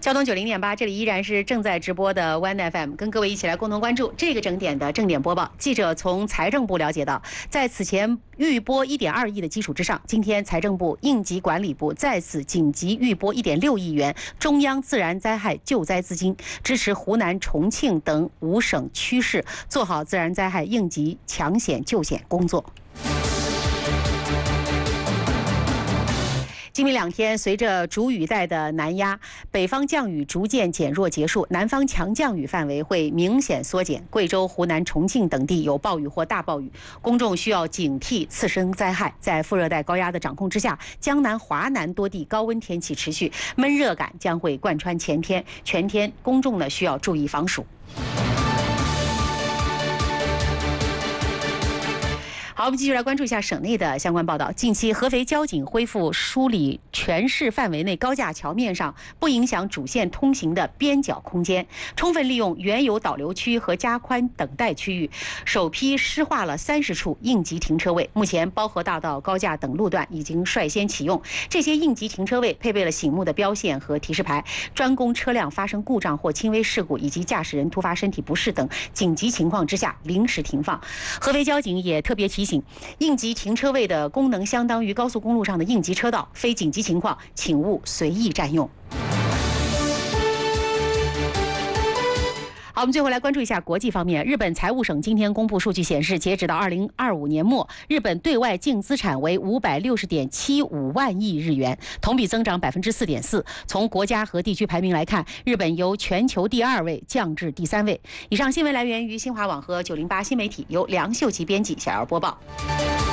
交通90.8，这里依然是正在直播的 One FM， 跟各位一起来共同关注这个整点的正点播报。记者从财政部了解到，在此前预拨1.2亿的基础之上，今天财政部应急管理部再次紧急预拨1.6亿元中央自然灾害救灾资金，支持湖南、重庆等5省区市做好自然灾害应急抢险救险工作。今明2天，随着主雨带的南压，北方降雨逐渐减弱结束，南方强降雨范围会明显缩减。贵州、湖南、重庆等地有暴雨或大暴雨，公众需要警惕次生灾害。在副热带高压的掌控之下，江南、华南多地高温天气持续，闷热感将会贯穿全天，公众需要注意防暑。好，我们继续来关注一下省内的相关报道。近期，合肥交警恢复梳理全市范围内高架桥面上不影响主线通行的边角空间，充分利用原有导流区和加宽等待区域，首批施划了30处应急停车位。目前，包河大道高架等路段已经率先启用。这些应急停车位配备了醒目的标线和提示牌，专供车辆发生故障或轻微事故以及驾驶人突发身体不适等紧急情况之下临时停放。合肥交警也特别提醒，应急停车位的功能相当于高速公路上的应急车道，非紧急情况请勿随意占用。好，我们最后来关注一下国际方面。日本财务省今天公布数据显示，截止到2025年末，日本对外净资产为560.75万亿日元，同比增长4.4%。从国家和地区排名来看，日本由全球第2位降至第3位。以上新闻来源于新华网和908新媒体，由梁秀琪编辑，小姚播报。